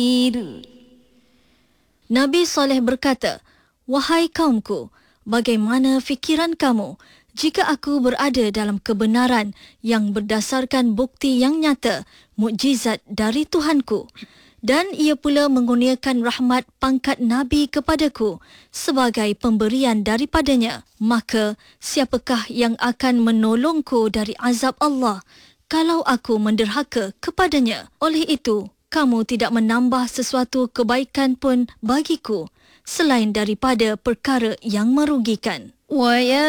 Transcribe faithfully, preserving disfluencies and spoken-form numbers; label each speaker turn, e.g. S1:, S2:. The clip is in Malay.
S1: Nabi Saleh berkata, "Wahai kaumku, bagaimana fikiran kamu jika aku berada dalam kebenaran yang berdasarkan bukti yang nyata, mukjizat dari Tuhanku, dan ia pula mengurniakan rahmat pangkat Nabi kepadaku sebagai pemberian daripadanya, maka siapakah yang akan menolongku dari azab Allah kalau aku menderhaka kepadanya? Oleh itu, kamu tidak menambah sesuatu kebaikan pun bagiku selain daripada perkara yang merugikan."
S2: وَيَا